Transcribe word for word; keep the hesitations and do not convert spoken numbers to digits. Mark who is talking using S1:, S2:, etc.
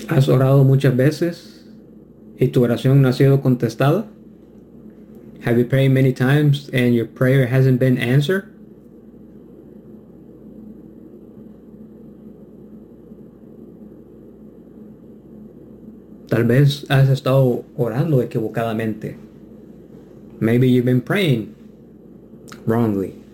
S1: ¿Has orado muchas veces y tu oración no ha sido contestada? Have you prayed many times and your prayer hasn't been answered? Tal vez has estado orando equivocadamente. Maybe you've been praying wrongly.